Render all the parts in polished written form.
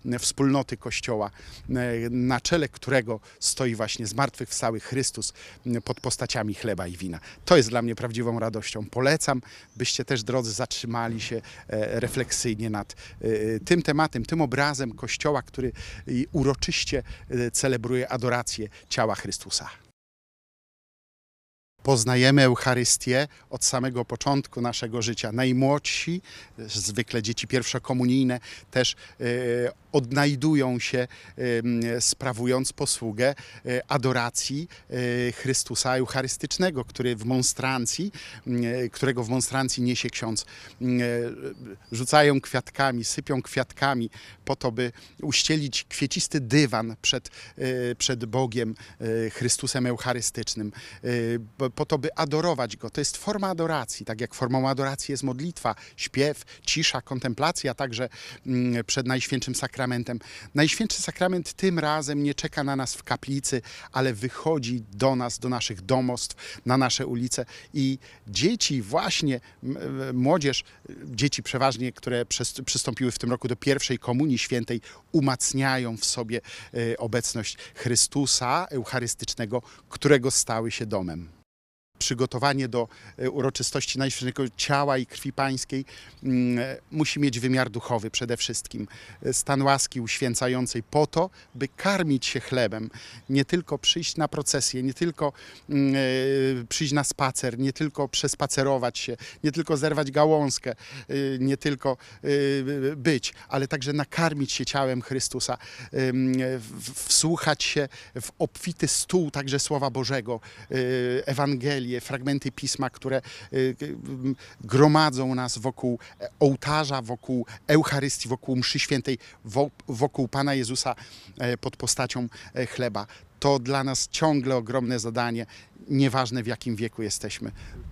wspólnoty Kościoła, na czele którego stoi właśnie zmartwychwstały Chrystus pod postaciami chleba i wina. To jest dla mnie prawdziwą radością. Polecam, byście też, drodzy, zatrzymali się refleksyjnie nad tym tematem, tym obrazem Kościoła, który uroczyście celebruje adorację ciała Chrystusa. Poznajemy Eucharystię od samego początku naszego życia. Najmłodsi, zwykle dzieci pierwszokomunijne, też odnajdują się, sprawując posługę adoracji Chrystusa Eucharystycznego, którego w monstrancji niesie ksiądz. Rzucają kwiatkami, sypią kwiatkami po to, by uścielić kwiecisty dywan przed Bogiem, Chrystusem Eucharystycznym, po to, by adorować Go. To jest forma adoracji, tak jak formą adoracji jest modlitwa, śpiew, cisza, kontemplacja, a także przed Najświętszym Sakramentem. Najświętszy Sakrament tym razem nie czeka na nas w kaplicy, ale wychodzi do nas, do naszych domostw, na nasze ulice i dzieci właśnie, młodzież, dzieci przeważnie, które przystąpiły w tym roku do pierwszej Komunii Świętej, umacniają w sobie obecność Chrystusa Eucharystycznego, którego stały się domem. Przygotowanie do uroczystości Najświętszego Ciała i Krwi Pańskiej musi mieć wymiar duchowy przede wszystkim. Stan łaski uświęcającej po to, by karmić się chlebem. Nie tylko przyjść na procesję, nie tylko przyjść na spacer, nie tylko przespacerować się, nie tylko zerwać gałązkę, nie tylko być, ale także nakarmić się ciałem Chrystusa, wsłuchać się w obfity stół także Słowa Bożego, Ewangelii, fragmenty Pisma, które gromadzą nas wokół ołtarza, wokół Eucharystii, wokół mszy świętej, wokół Pana Jezusa pod postacią chleba. To dla nas ciągle ogromne zadanie, nieważne w jakim wieku jesteśmy.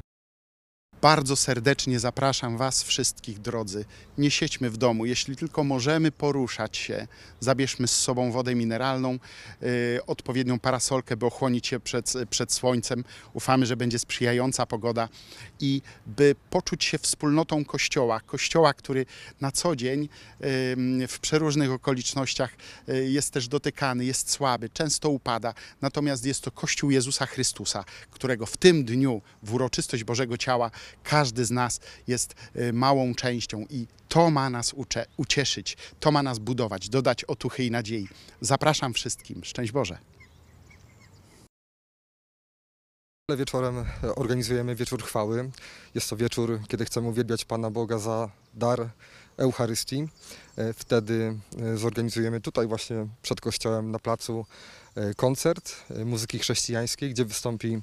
Bardzo serdecznie zapraszam Was wszystkich, drodzy. Nie siedźmy w domu. Jeśli tylko możemy poruszać się, zabierzmy z sobą wodę mineralną, odpowiednią parasolkę, by ochłonić się przed słońcem. Ufamy, że będzie sprzyjająca pogoda i by poczuć się wspólnotą Kościoła, który na co dzień w przeróżnych okolicznościach jest też dotykany, jest słaby, często upada. Natomiast jest to Kościół Jezusa Chrystusa, którego w tym dniu, w uroczystość Bożego Ciała, każdy z nas jest małą częścią i to ma nas ucieszyć, to ma nas budować, dodać otuchy i nadziei. Zapraszam wszystkim. Szczęść Boże! Wieczorem organizujemy wieczór chwały. Jest to wieczór, kiedy chcemy uwielbiać Pana Boga za dar Eucharystii. Wtedy zorganizujemy tutaj właśnie przed kościołem na placu koncert muzyki chrześcijańskiej, gdzie wystąpi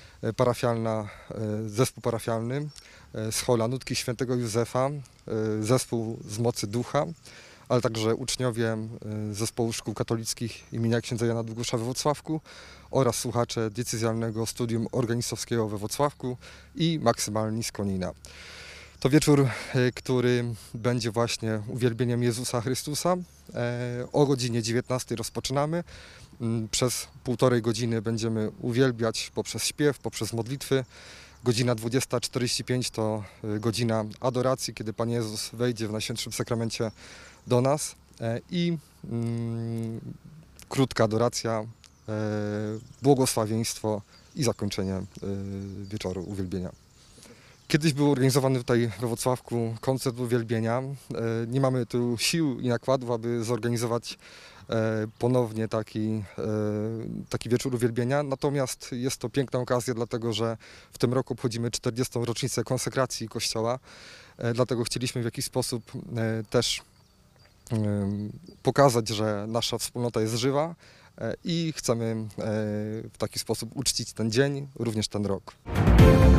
zespół parafialny z Chola Nutki Świętego Józefa, zespół z Mocy Ducha, ale także uczniowie zespołu szkół katolickich imienia księdza Jana Długosza we Włocławku oraz słuchacze diecezjalnego studium organistowskiego we Włocławku i maksymalni z Konina. To wieczór, który będzie właśnie uwielbieniem Jezusa Chrystusa. O godzinie 19 rozpoczynamy. Przez 1,5 godziny będziemy uwielbiać poprzez śpiew, poprzez modlitwy. Godzina 20:45 to godzina adoracji, kiedy Pan Jezus wejdzie w Najświętszym Sakramencie do nas i krótka adoracja, błogosławieństwo i zakończenie wieczoru uwielbienia. Kiedyś był organizowany tutaj we Włocławku koncert uwielbienia. Nie mamy tu sił i nakładów, aby zorganizować ponownie taki wieczór uwielbienia. Natomiast jest to piękna okazja, dlatego że w tym roku obchodzimy 40. rocznicę konsekracji Kościoła. Dlatego chcieliśmy w jakiś sposób też pokazać, że nasza wspólnota jest żywa i chcemy w taki sposób uczcić ten dzień, również ten rok.